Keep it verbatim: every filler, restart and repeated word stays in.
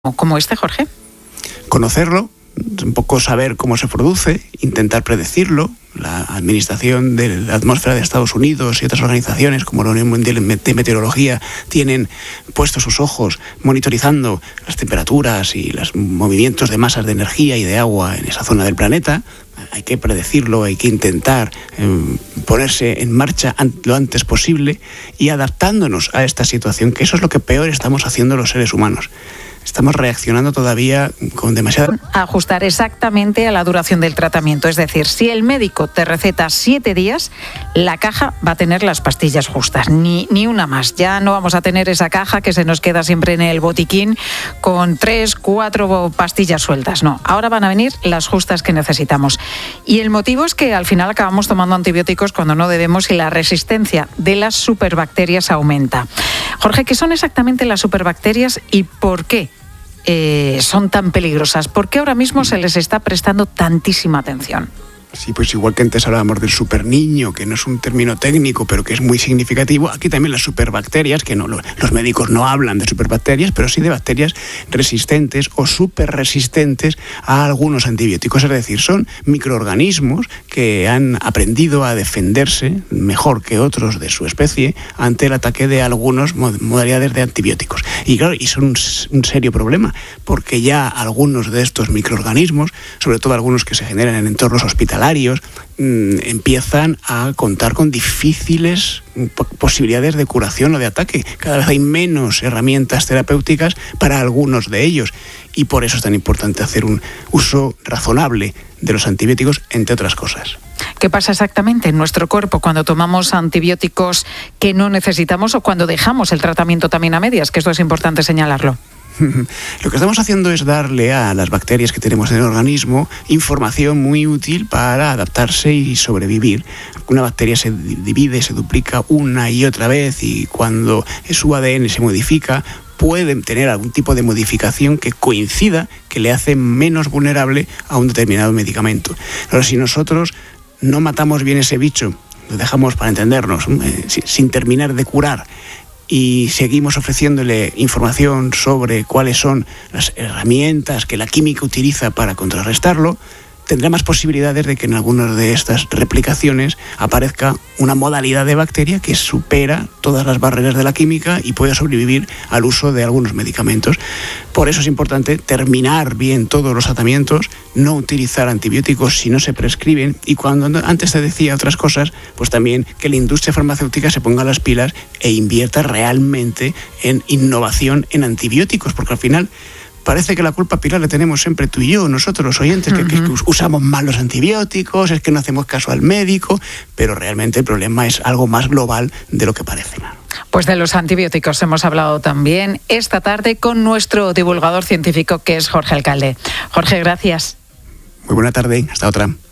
como este, Jorge? Conocerlo, un poco saber cómo se produce, intentar predecirlo. La Administración de la Atmósfera de Estados Unidos y otras organizaciones como la Unión Mundial de Meteorología tienen puestos sus ojos monitorizando las temperaturas y los movimientos de masas de energía y de agua en esa zona del planeta. Hay que predecirlo, hay que intentar eh, ponerse en marcha lo antes posible y adaptándonos a esta situación, que eso es lo que peor estamos haciendo los seres humanos. Estamos reaccionando todavía con demasiada... Ajustar exactamente a la duración del tratamiento. Es decir, si el médico te receta siete días, la caja va a tener las pastillas justas, ni, ni una más. Ya no vamos a tener esa caja que se nos queda siempre en el botiquín con tres, cuatro pastillas sueltas. No, ahora van a venir las justas que necesitamos. Y el motivo es que al final acabamos tomando antibióticos cuando no debemos y la resistencia de las superbacterias aumenta. Jorge, ¿qué son exactamente las superbacterias y por qué eh, son tan peligrosas? ¿Por qué ahora mismo se les está prestando tantísima atención? Sí, pues igual que antes hablábamos del superniño, que no es un término técnico, pero que es muy significativo, aquí también las superbacterias, que no, los médicos no hablan de superbacterias, pero sí de bacterias resistentes o superresistentes a algunos antibióticos. Es decir, son microorganismos que han aprendido a defenderse mejor que otros de su especie ante el ataque de algunas modalidades de antibióticos. Y claro, y son un, un serio problema, porque ya algunos de estos microorganismos, sobre todo algunos que se generan en entornos hospitalarios, mmm, empiezan a contar con difíciles posibilidades de curación o de ataque. Cada vez hay menos herramientas terapéuticas para algunos de ellos y por eso es tan importante hacer un uso razonable de los antibióticos, entre otras cosas. ¿Qué pasa exactamente en nuestro cuerpo cuando tomamos antibióticos que no necesitamos o cuando dejamos el tratamiento también a medias? Que esto es importante señalarlo. Lo que estamos haciendo es darle a las bacterias que tenemos en el organismo información muy útil para adaptarse y sobrevivir. Una bacteria se divide, se duplica una y otra vez y cuando su A D N se modifica, pueden tener algún tipo de modificación que coincida, que le hace menos vulnerable a un determinado medicamento. Ahora, si nosotros no matamos bien ese bicho, lo dejamos, para entendernos, eh, sin terminar de curar, y seguimos ofreciéndole información sobre cuáles son las herramientas que la química utiliza para contrarrestarlo, tendrá más posibilidades de que en algunas de estas replicaciones aparezca una modalidad de bacteria que supera todas las barreras de la química y pueda sobrevivir al uso de algunos medicamentos. Por eso es importante terminar bien todos los tratamientos, no utilizar antibióticos si no se prescriben y cuando antes te decía otras cosas, pues también que la industria farmacéutica se ponga las pilas e invierta realmente en innovación en antibióticos, porque al final parece que la culpa, Pilar, la tenemos siempre tú y yo, nosotros los oyentes, que, que usamos mal los antibióticos, es que no hacemos caso al médico, pero realmente el problema es algo más global de lo que parece. Pues de los antibióticos hemos hablado también esta tarde con nuestro divulgador científico, que es Jorge Alcalde. Jorge, gracias. Muy buena tarde, hasta otra.